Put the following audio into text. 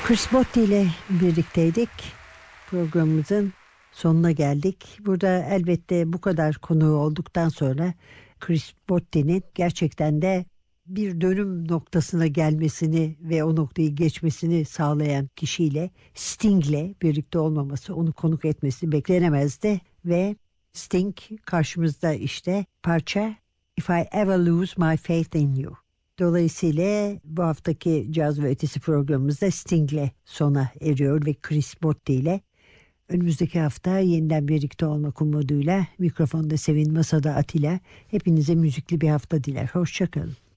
Chris Botti ile birlikteydik. Programımızın sonuna geldik. Burada elbette bu kadar konuğu olduktan sonra Chris Botti'nin gerçekten de bir dönüm noktasına gelmesini ve o noktayı geçmesini sağlayan kişiyle, Sting'le birlikte olmaması, onu konuk etmesi beklenemezdi ve Sting karşımızda işte parça If I Ever Lose My Faith in You. Dolayısıyla bu haftaki Caz ve Ötesi programımızda Sting'le sona eriyor ve Chris Botti ile önümüzdeki hafta yeniden birlikte olmak umuduyla mikrofonda Sevin, masada Atilla. Hepinize müzikli bir hafta diler. Hoşçakalın.